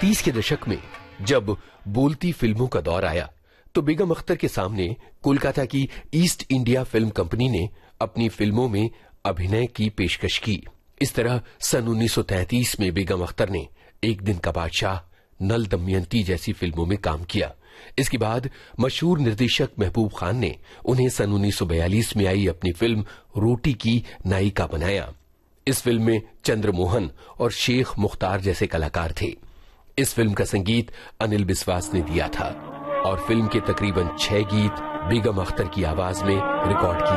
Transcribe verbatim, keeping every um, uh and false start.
तीस के दशक में जब बोलती फिल्मों का दौर आया तो बेगम अख्तर के सामने कोलकाता की ईस्ट इंडिया फिल्म कंपनी ने अपनी फिल्मों में अभिनय की पेशकश की। इस तरह सन उन्नीस सौ तैंतीस में बेगम अख्तर ने एक दिन का बादशाह, नल दमयंती जैसी फिल्मों में काम किया। इसके बाद मशहूर निर्देशक महबूब खान ने उन्हें सन उन्नीस सौ बयालीस में आई अपनी फिल्म रोटी की नायिका बनाया। इस फिल्म में चंद्रमोहन और शेख मुख्तार जैसे कलाकार थे। इस फिल्म का संगीत अनिल बिस्वास ने दिया था और फिल्म के तकरीबन छह गीत बेगम अख्तर की आवाज में रिकॉर्ड किए